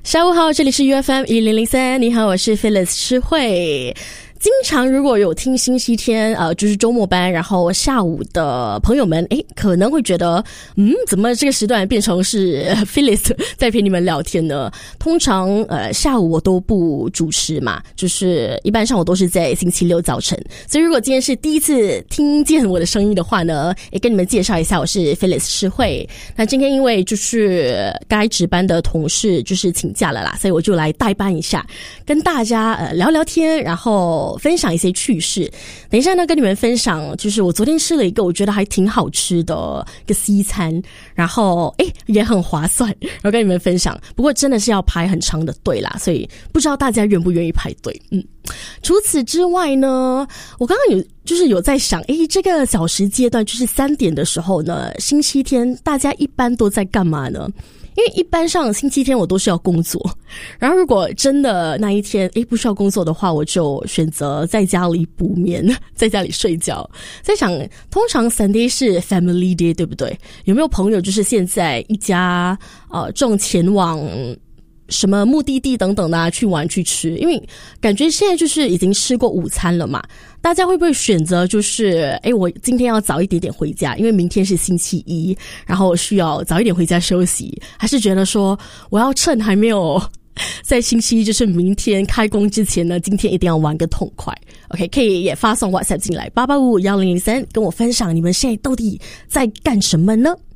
下午好，这里是 UFM1003， 你好，我是 Phyllis 诗慧。经常如果有听星期天就是周末班然后下午的朋友们可能会觉得怎么这个时段变成是Phyllis 在陪你们聊天呢？通常下午我都不主持嘛，就是一般上我都是在星期六早晨，所以如果今天是第一次听见我的声音的话呢，也跟你们介绍一下，我是 Phyllis 诗慧。那今天因为就是该值班的同事就是请假了啦，所以我就来代班一下，跟大家聊聊天，然后分享一些趣事。等一下呢，跟你们分享就是我昨天吃了一个我觉得还挺好吃的一个西餐，然后也很划算，然后跟你们分享。不过真的是要排很长的队啦，所以不知道大家愿不愿意排队。除此之外呢，我刚刚有在想这个小时阶段就是3点的时候呢，星期天大家一般都在干嘛呢？因为一般上星期天我都是要工作，然后如果真的那一天不需要工作的话，我就选择在家里补眠，在家里睡觉。在想通常 Sunday 是 Family Day 对不对？有没有朋友就是现在一家正前往什么目的地等等的去玩去吃？因为感觉现在就是已经吃过午餐了嘛，大家会不会选择就是我今天要早一点点回家，因为明天是星期一，然后需要早一点回家休息，还是觉得说我要趁还没有在星期一就是明天开工之前呢，今天一定要玩个痛快。 OK， 可以也发送 WhatsApp 进来88551003跟我分享你们现在到底在干什么呢？